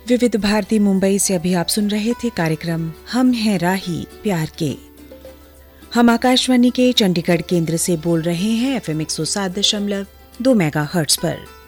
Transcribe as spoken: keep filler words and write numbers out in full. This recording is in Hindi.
विविध भारती मुंबई से अभी आप सुन रहे थे कार्यक्रम हम हैं राही प्यार के। हम आकाशवाणी के चंडीगढ़ केंद्र से बोल रहे हैं एफएम एक सौ सात दशमलव दो मेगाहर्ट्ज पर।